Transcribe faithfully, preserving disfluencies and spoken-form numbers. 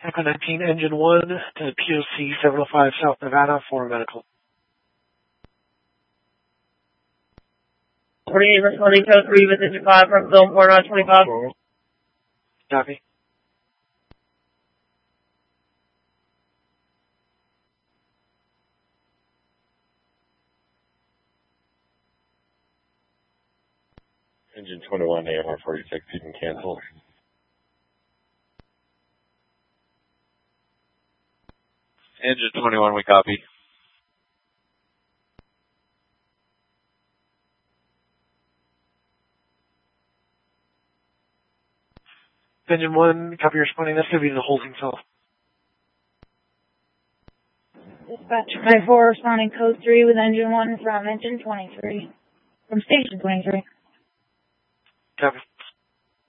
Echo nineteen, Engine one to P O C seven oh five South Nevada for medical. forty-eight, responding code three with engine five from zone four nine twenty-five. Copy. Engine twenty-one, A M R forty-six, you can cancel. Engine twenty-one, we copy. Engine one, copy responding. That's going to be the holding cell. Dispatch twenty-four, responding code three with engine one from engine twenty-three. From station twenty-three. Copy.